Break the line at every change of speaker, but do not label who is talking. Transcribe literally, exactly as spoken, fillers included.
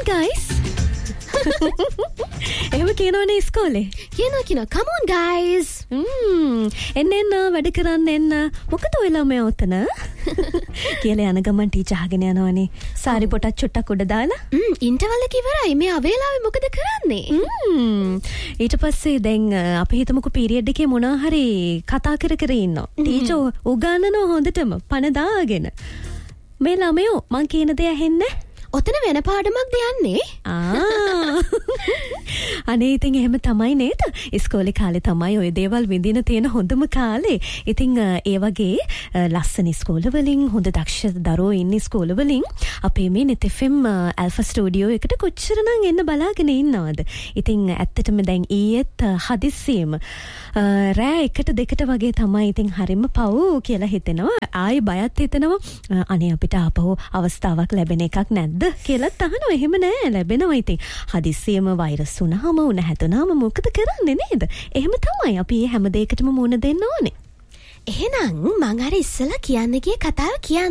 guys. එහෙම කියනවනේ ඉස්කෝලේ.
කියනවා කියනවා come on guys.
ම්ම් එන්න එන්න වැඩ කරන්න එන්න. මොකද ඔය ළමයා උතන? කියලා යන ගමන් ටීචර් අහගෙන යනවනේ. සාරි පොටක් චුට්ටක් උඩ දාලා.
ම්ම් ඉන්ටර්වල් එක ඉවරයි. මේ අවේලාවේ මොකද කරන්නේ?
ම්ම් ඊට පස්සේ දැන් අපි හිතමුකෝ පීරියඩ් එකේ මොනවා හරි කතා කර කර ඉන්නවා. ටීචර් උගන්වනවා හොඳටම පණ දාගෙන. මේ ළමයෝ මං කියන දේ ඇහෙන්නේ
ඔතන වෙන පාඩමක් දෙන්නේ.
ආ අනේ ඉතින් එහෙම තමයි නේද? ඉස්කෝලේ කාලේ තමයි ওই දේවල් විඳින තියෙන හොඳම කාලේ. ඉතින් ඒ වගේ ලස්සන ඉස්කෝල වලින් හොඳ දක්ෂ දරුවෝ ඉන්න ඉස්කෝල වලින් අපේ මේ net F M Alpha Studio එකට කොච්චරනම් එන්න බලාගෙන ඉන්නවද? ඉතින් ඇත්තටම දැන් ඊයේත් හදිස්සියෙම රෑ එකට දෙකට වගේ තමයි ඉතින් හරිම පව් කියලා හිතෙනවා. ආයි බයත් හිතෙනවා. අනේ අපිට ආපහු අවස්ථාවක් ලැබෙන එකක් නැද්ද කියලා තහනවා. එහෙම නෑ ලැබෙනවා. ඉතින් හදිස්සියෙම වෛරස් වුණාම උණ හැදුනාම මොකද කරන්නේ නේද? එහෙම තමයි අපි හැම දෙයකටම මුණ දෙන්න ඕනේ.
එහෙනම් මං අර ඉස්සලා කියන්න ගිය කතාව කියන්න